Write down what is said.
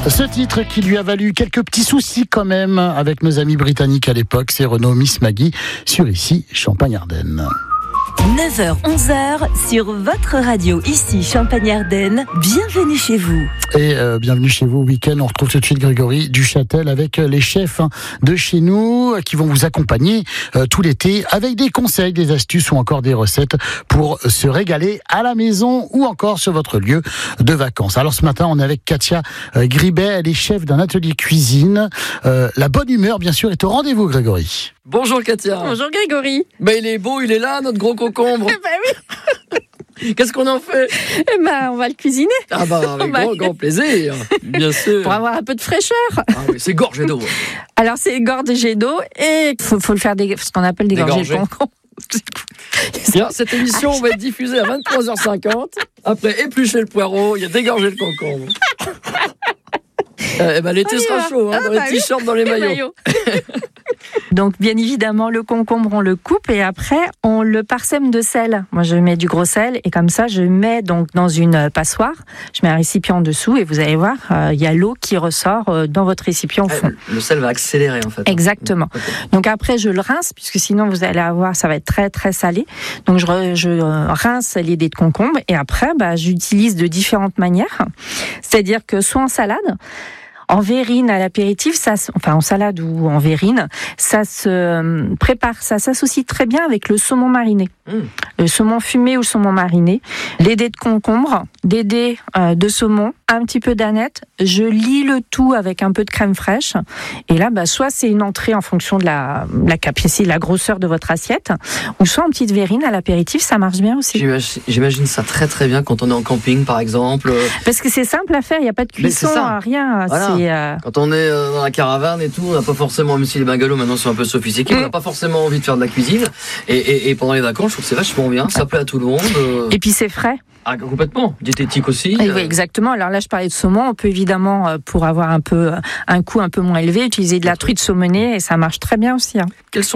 Ce titre qui lui a valu quelques petits soucis quand même avec nos amis britanniques à l'époque, c'est Renaud Miss Maggie sur ici Champagne-Ardenne. 9h-11h sur votre radio, ici Champagne-Ardenne. Bienvenue chez vous. Et bienvenue chez vous au week-end. On retrouve tout de suite Grégory Duchâtel avec les chefs de chez nous qui vont vous accompagner tout l'été avec des conseils, des astuces ou encore des recettes pour se régaler à la maison ou encore sur votre lieu de vacances. Alors ce matin, on est avec Katia Gribet. Elle est chef d'un atelier cuisine. La bonne humeur, bien sûr, est au rendez-vous, Grégory. Bonjour Katia. Bonjour Grégory. Il est beau, il est là, notre gros concombre. Oui. Qu'est-ce qu'on en fait? On va le cuisiner. Avec grand plaisir, bien sûr. Pour avoir un peu de fraîcheur. Oui, c'est gorgé d'eau. Alors c'est gorgé d'eau et faut le faire ce qu'on appelle dégorger le concombre. Bien, cette émission va être diffusée à 23h50. Après éplucher le poireau, il y a dégorger le concombre. L'été sera chaud, dans les t-shirts, dans les maillots. Donc, bien évidemment, le concombre, on le coupe et après, on le parsème de sel. Moi, je mets du gros sel et comme ça, je mets donc dans une passoire. Je mets un récipient en dessous et vous allez voir, il y a l'eau qui ressort dans votre récipient au fond. Le sel va accélérer, en fait. Exactement. Okay. Donc après, je le rince puisque sinon, vous allez avoir, ça va être très, très salé. Donc, je rince les dés de concombre et après, j'utilise de différentes manières. C'est-à-dire que soit en salade, en verrine à l'apéritif, en salade ou en verrine, ça se prépare, ça s'associe très bien avec le saumon mariné. Le saumon fumé ou le saumon mariné, les dés de concombre, des dés de saumon, un petit peu d'aneth, je lie le tout avec un peu de crème fraîche. Et là, soit c'est une entrée en fonction de la capacité, la grosseur de votre assiette, ou soit en petite verrine à l'apéritif, ça marche bien aussi. J'imagine ça très très bien quand on est en camping, par exemple. Parce que c'est simple à faire, il n'y a pas de cuisson, rien. Voilà. Quand on est dans la caravane et tout, on n'a pas forcément, même si les bungalows maintenant sont un peu sophistiqués, on n'a pas forcément envie de faire de la cuisine. Et pendant les vacances, je trouve que c'est vachement bien, ça plaît à tout le monde. Et puis c'est frais. Ah, complètement, diététique aussi. Oui, exactement. Alors là, je parlais de saumon. On peut évidemment, pour avoir un coût un peu moins élevé, utiliser de la truite saumonée et ça marche très bien aussi. Quels sont